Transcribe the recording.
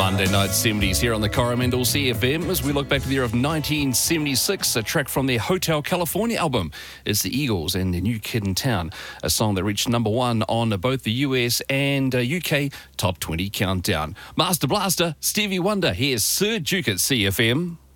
Monday night 70s here on the Coromandel CFM as we look back to the year of 1976, a track from their Hotel California album is the Eagles and their New Kid in Town, a song that reached number one on both the US and UK Top 20 countdown. Master Blaster, Stevie Wonder, here's Sir Duke at CFM.